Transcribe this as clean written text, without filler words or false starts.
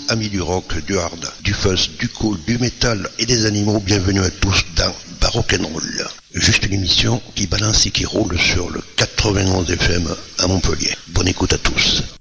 amis du rock, du hard, du fuzz, du cool, du métal et des animaux, bienvenue à tous dans Baroque & Roll. Juste une émission qui balance et qui roule sur le 91 FM à Montpellier. Bonne écoute à tous.